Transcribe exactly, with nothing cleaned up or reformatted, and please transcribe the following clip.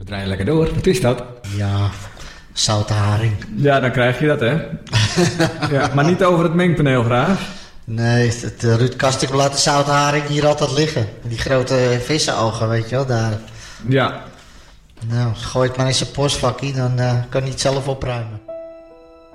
We draaien lekker door. Wat is dat? Ja, zoute haring. Ja, dan krijg je dat, hè? Ja, maar niet over het mengpaneel graag. Nee, het, uh, Ruud Kastik laat de zoute haring hier altijd liggen. Die grote vissenogen, weet je wel, daar. Ja. Nou, gooi het maar in zijn postvakkie, dan uh, kan hij het zelf opruimen.